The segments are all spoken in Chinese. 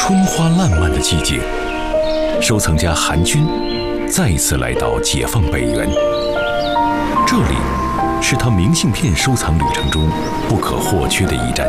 春花烂漫的季节，收藏家韩军再次来到解放北园。这里是他明信片收藏旅程中不可或缺的一站。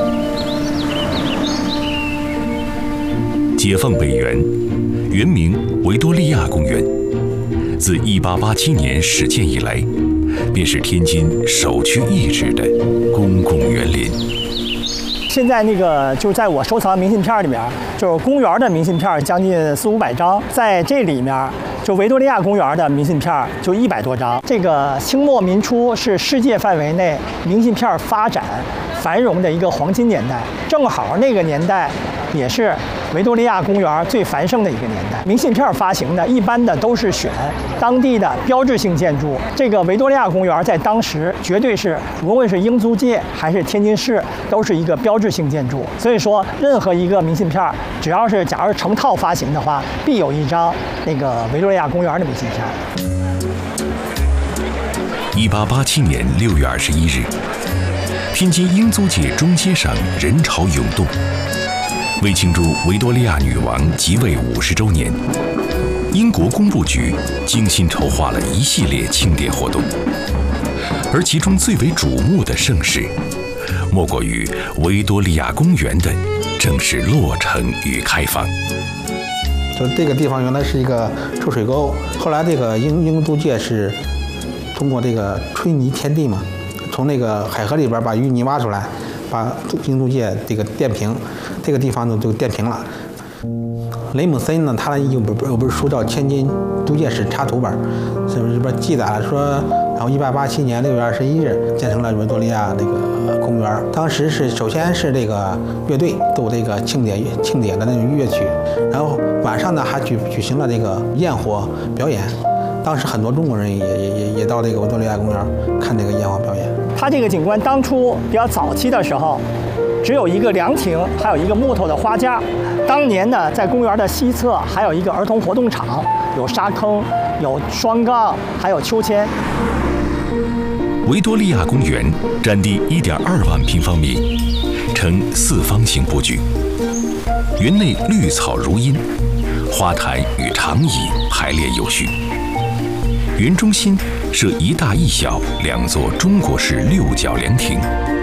解放北园原名维多利亚公园，自1887年始建以来，便是天津首屈一指的公共园林。 现在就在我收藏的明信片里面，就是公园的明信片将近400-500张，在这里面就维多利亚公园的明信片就100多张。这个清末民初是世界范围内明信片发展繁荣的一个黄金年代，正好那个年代也是维多利亚公园最繁盛的一个年代。明信片发行的一般的都是选当地的标志性建筑，这个维多利亚公园在当时绝对是无论是英租界还是天津市都是一个标志性建筑。所以说任何一个明信片只要是假如成套发行的话，必有一张那个维多利亚公园的明信片。 1887年6月21日，天津英租界中街上人潮涌动。为庆祝维多利亚女王即位50周年，英国工部局精心筹划了一系列庆典活动，而其中最为瞩目的盛事，莫过于维多利亚公园的正式落成与开放。 就这个地方原来是一个臭水沟，后来这个英租界是通过这个吹泥填地嘛，从那个海河里边把淤泥挖出来，把英租界这个垫平，这个地方呢就垫平了。雷姆森呢，他有本书叫《天津租界史插图本》，这边记载了说，然后1887年6月21日建成了维多利亚这个公园。当时是首先是这个乐队奏这个庆典的那种乐曲，然后晚上呢还举行了这个焰火表演。当时很多中国人也到这个维多利亚公园看这个焰火表演。 它这个景观当初比较早期的时候，只有一个凉亭，还有一个木头的花架。当年呢，在公园的西侧还有一个儿童活动场，有沙坑，有双杠，还有秋千。 维多利亚公园占地1.2万平方米，呈四方形布局，园内绿草如茵，花坛与长椅排列有序。园中心设一大一小2座中国式6角凉亭，